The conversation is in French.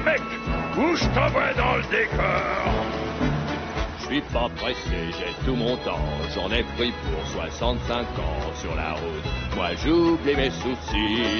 mec, ou je t'envoie dans le décor. Je suis pas pressé, j'ai tout mon temps. J'en ai pris pour 65 ans sur la route. Moi j'oublie mes soucis.